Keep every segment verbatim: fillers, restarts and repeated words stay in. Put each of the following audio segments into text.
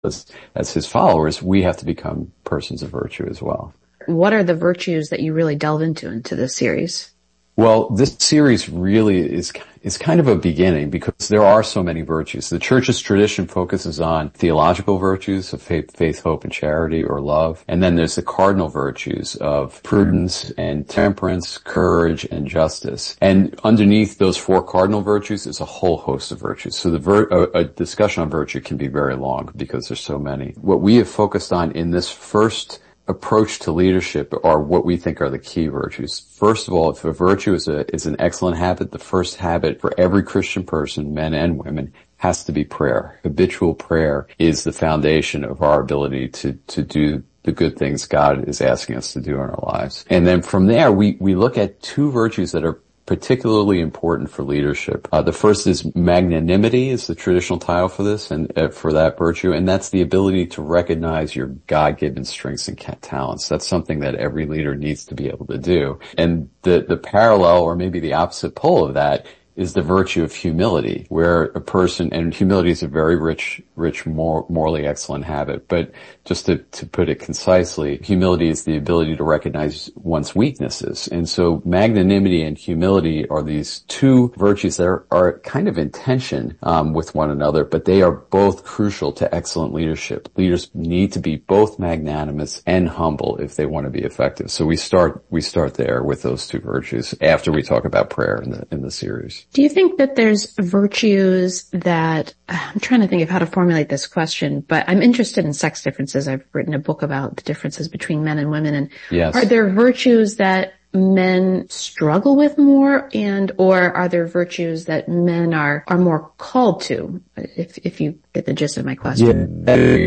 as, as his followers, we have to become persons of virtue as well. What are the virtues that you really delve into into this series? Well, this series really is is kind of a beginning because there are so many virtues. The church's tradition focuses on theological virtues of faith, faith, hope, and charity, or love. And then there's the cardinal virtues of prudence and temperance, courage, and justice. And underneath those four cardinal virtues is a whole host of virtues. So the vir- a, a discussion on virtue can be very long because there's so many. What we have focused on in this first approach to leadership are what we think are the key virtues. First of all, if a virtue is a is an excellent habit, the first habit for every Christian person, men and women, has to be prayer. Habitual prayer is the foundation of our ability to to do the good things God is asking us to do in our lives. And then from there, we we look at two virtues that are particularly important for leadership. Uh, the first is magnanimity, is the traditional title for this and uh, for that virtue, and that's the ability to recognize your God-given strengths and talents. That's something that every leader needs to be able to do. And the the parallel, or maybe the opposite pole of that, is the virtue of humility, where a person, and humility is a very rich, rich, more, morally excellent habit. But just to, to put it concisely, humility is the ability to recognize one's weaknesses. And so magnanimity and humility are these two virtues that are, are kind of in tension um, with one another, but they are both crucial to excellent leadership. Leaders need to be both magnanimous and humble if they want to be effective. So we start, we start there with those two virtues after we talk about prayer in the, in the series. Do you think that there's virtues that, I'm trying to think of how to formulate this question, but I'm interested in sex differences. I've written a book about the differences between men and women. And yes. Are there virtues that men struggle with more, and or are there virtues that men are, are more called to? If, if you get the gist of my question.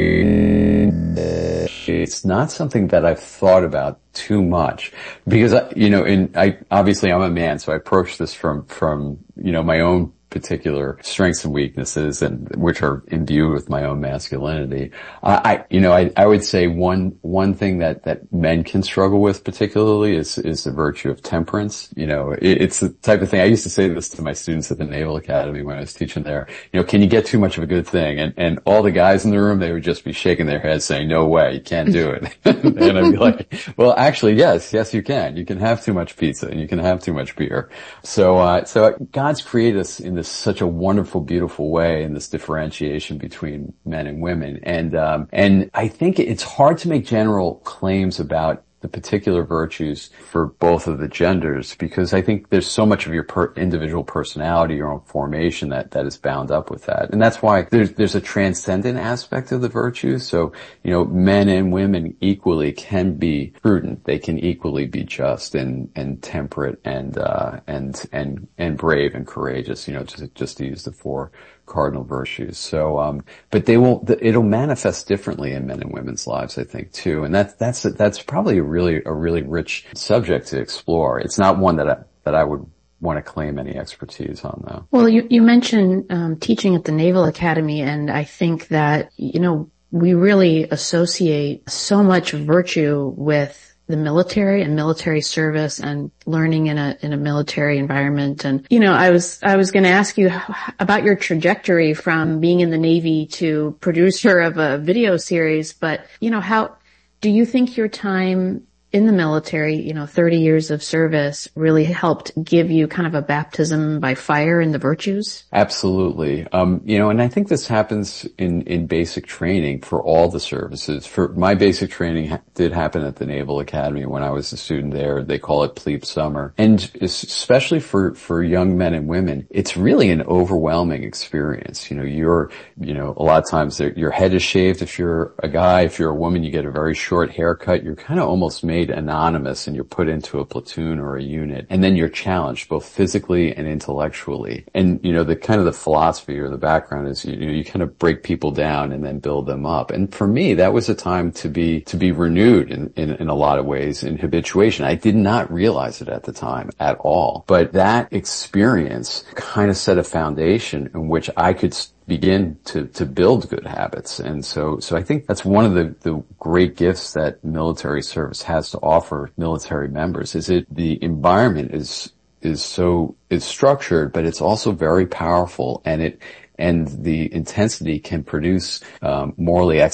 Yeah. It's not something that I've thought about too much because, you know, in, I, obviously I'm a man, so I approach this from, from, you know, my own particular strengths and weaknesses, and which are imbued with my own masculinity. Uh, I, you know, I, I would say one, one thing that, that men can struggle with particularly is, is the virtue of temperance. You know, it, it's the type of thing, I used to say this to my students at the Naval Academy when I was teaching there, you know, can you get too much of a good thing? And, and all the guys in the room, they would just be shaking their heads saying, no way, you can't do it. And I'd be like, well, actually, yes, yes, you can. You can have too much pizza and you can have too much beer. So, uh, so God's created us in this such a wonderful, beautiful way in this differentiation between men and women. And, um, and I think it's hard to make general claims about the particular virtues for both of the genders, because I think there's so much of your per- individual personality, your own formation that, that is bound up with that. And that's why there's, there's a transcendent aspect of the virtues. So, you know, men and women equally can be prudent. They can equally be just and, and temperate and, uh, and, and, and brave and courageous, you know, just, just to use the four cardinal virtues. So, um, but they will, it'll manifest differently in men and women's lives, I think, too. And that's, that's, that's probably a really, a really rich subject to explore. It's not one that I, that I would want to claim any expertise on, though. Well, you, you mentioned, um, teaching at the Naval Academy, and I think that, you know, we really associate so much virtue with the military and military service and learning in a in a military environment. And you know, I was I was going to ask you about your trajectory from being in the Navy to producer of a video series, but you know, how do you think your time in the military, you know, thirty years of service really helped give you kind of a baptism by fire in the virtues? Absolutely. Um, you know, and I think this happens in, in basic training for all the services. For my basic training ha- did happen at the Naval Academy when I was a student there. They call it plebe summer. And especially for, for young men and women, it's really an overwhelming experience. You know, you're, you know, a lot of times your head is shaved if you're a guy. If you're a woman, you get a very short haircut. You're kind of almost made anonymous and you're put into a platoon or a unit, and then you're challenged both physically and intellectually. And you know, the kind of the philosophy or the background is, you know, you kind of break people down and then build them up. And for me, that was a time to be to be renewed in, in, in a lot of ways in habituation. I did not realize it at the time at all, but that experience kind of set a foundation in which I could begin to, to build good habits. And so, so I think that's one of the, the great gifts that military service has to offer military members, is it, the environment is, is so, is structured, but it's also very powerful, and it and the intensity can produce um, morally